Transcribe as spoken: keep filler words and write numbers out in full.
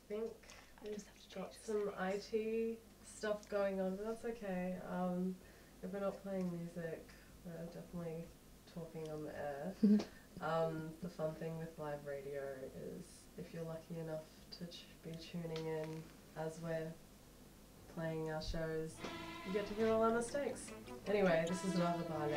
think I we've just have to got change some I T stuff going on, but that's okay. Um, if we're not playing music, we're definitely talking on the air. Um, the fun thing with live radio is if you're lucky enough to ch be tuning in as we're playing our shows, you get to hear all our mistakes. Anyway, this is another bar now.